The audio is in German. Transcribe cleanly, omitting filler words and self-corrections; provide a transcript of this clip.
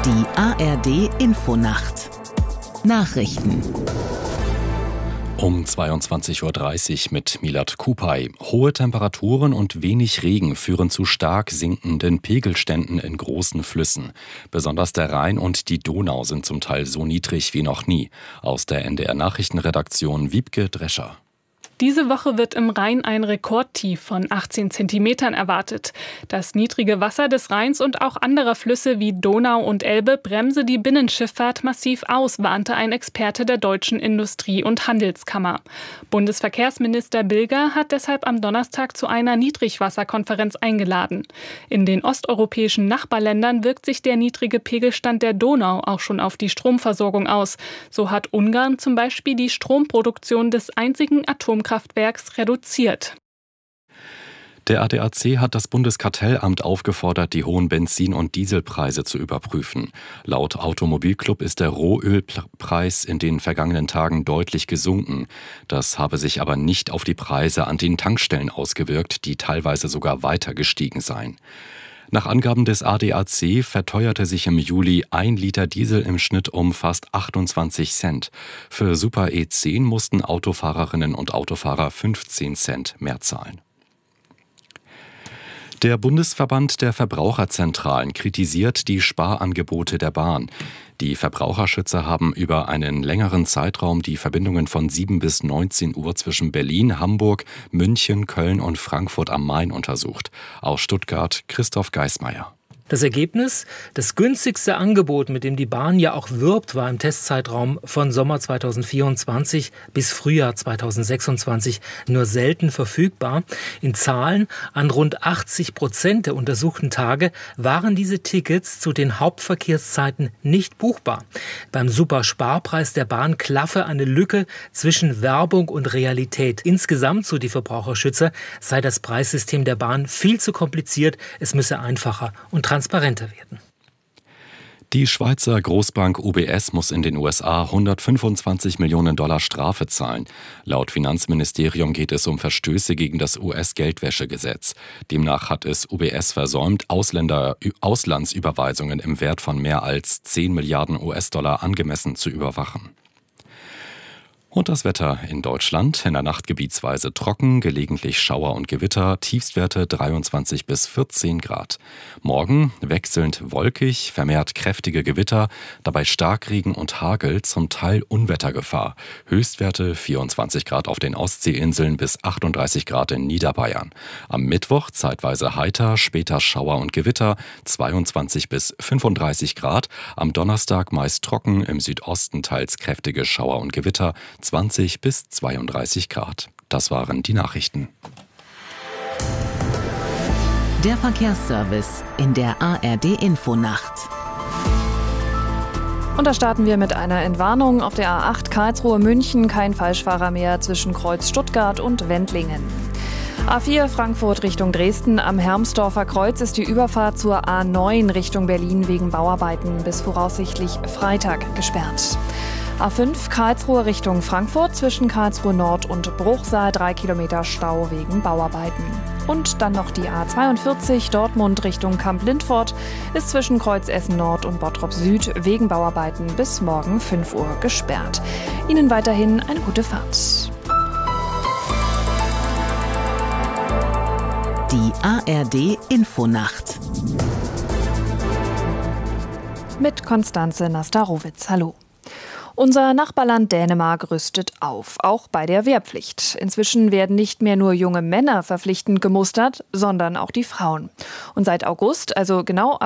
Die ARD Infonacht. Nachrichten. Um 22:30 Uhr mit Milad Kupay. Hohe Temperaturen und wenig Regen führen zu stark sinkenden Pegelständen in großen Flüssen. Besonders der Rhein und die Donau sind zum Teil so niedrig wie noch nie. Aus der NDR-Nachrichtenredaktion Wiebke Drescher. Diese Woche wird im Rhein ein Rekordtief von 18 Zentimetern erwartet. Das niedrige Wasser des Rheins und auch anderer Flüsse wie Donau und Elbe bremse die Binnenschifffahrt massiv aus, warnte ein Experte der Deutschen Industrie- und Handelskammer. Bundesverkehrsminister Bilger hat deshalb am Donnerstag zu einer Niedrigwasserkonferenz eingeladen. In den osteuropäischen Nachbarländern wirkt sich der niedrige Pegelstand der Donau auch schon auf die Stromversorgung aus. So hat Ungarn zum Beispiel die Stromproduktion des einzigen Atomkraftwerks reduziert. Der ADAC hat das Bundeskartellamt aufgefordert, die hohen Benzin- und Dieselpreise zu überprüfen. Laut Automobilclub ist der Rohölpreis in den vergangenen Tagen deutlich gesunken. Das habe sich aber nicht auf die Preise an den Tankstellen ausgewirkt, die teilweise sogar weiter gestiegen seien. Nach Angaben des ADAC verteuerte sich im Juli 1 Liter Diesel im Schnitt um fast 28 Cent. Für Super E10 mussten Autofahrerinnen und Autofahrer 15 Cent mehr zahlen. Der Bundesverband der Verbraucherzentralen kritisiert die Sparangebote der Bahn. Die Verbraucherschützer haben über einen längeren Zeitraum die Verbindungen von 7 bis 19 Uhr zwischen Berlin, Hamburg, München, Köln und Frankfurt am Main untersucht. Aus Stuttgart Christoph Geismeier. Das Ergebnis? Das günstigste Angebot, mit dem die Bahn ja auch wirbt, war im Testzeitraum von Sommer 2024 bis Frühjahr 2026 nur selten verfügbar. In Zahlen: an rund 80% der untersuchten Tage waren diese Tickets zu den Hauptverkehrszeiten nicht buchbar. Beim Supersparpreis der Bahn klaffe eine Lücke zwischen Werbung und Realität. Insgesamt, so die Verbraucherschützer, sei das Preissystem der Bahn viel zu kompliziert, es müsse einfacher und transparenter werden. Die Schweizer Großbank UBS muss in den USA 125 Millionen $125 Strafe zahlen. Laut Finanzministerium geht es um Verstöße gegen das US-Geldwäschegesetz. Demnach hat es UBS versäumt, Auslandsüberweisungen im Wert von mehr als 10 Milliarden US-Dollar angemessen zu überwachen. Und das Wetter in Deutschland: in der Nacht gebietsweise trocken, gelegentlich Schauer und Gewitter, Tiefstwerte 23 bis 14 Grad. Morgen wechselnd wolkig, vermehrt kräftige Gewitter, dabei Starkregen und Hagel, zum Teil Unwettergefahr. Höchstwerte 24 Grad auf den Ostseeinseln bis 38 Grad in Niederbayern. Am Mittwoch zeitweise heiter, später Schauer und Gewitter, 22 bis 35 Grad. Am Donnerstag meist trocken, im Südosten teils kräftige Schauer und Gewitter, 20 bis 32 Grad. Das waren die Nachrichten. Der Verkehrsservice in der ARD Infonacht. Und da starten wir mit einer Entwarnung. Auf der A8 Karlsruhe-München kein Falschfahrer mehr zwischen Kreuz Stuttgart und Wendlingen. A4 Frankfurt Richtung Dresden. Am Hermsdorfer Kreuz ist die Überfahrt zur A9 Richtung Berlin wegen Bauarbeiten bis voraussichtlich Freitag gesperrt. A5 Karlsruhe Richtung Frankfurt zwischen Karlsruhe Nord und Bruchsal 3 Kilometer Stau wegen Bauarbeiten. Und dann noch die A42 Dortmund Richtung Kamp-Lindfort ist zwischen Kreuz Essen Nord und Bottrop Süd wegen Bauarbeiten bis morgen 5 Uhr gesperrt. Ihnen weiterhin eine gute Fahrt. Die ARD Infonacht. Mit Konstanze Nastarowitz. Hallo. Unser Nachbarland Dänemark rüstet auf, auch bei der Wehrpflicht. Inzwischen werden nicht mehr nur junge Männer verpflichtend gemustert, sondern auch die Frauen. Und seit August, also genau